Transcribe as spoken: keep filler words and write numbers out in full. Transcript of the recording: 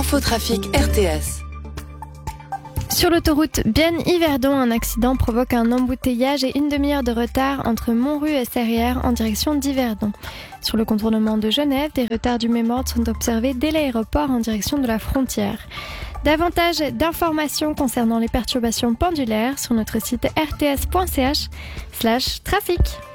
Infotrafic R T S. Sur l'autoroute Bienne-Yverdon, un accident provoque un embouteillage et une demi-heure de retard entre Montru et Serrières en direction d'Yverdon. Sur le contournement de Genève, des retards du même ordre sont observés dès l'aéroport en direction de la frontière. Davantage d'informations concernant les perturbations pendulaires sur notre site r t s point c h slash trafic.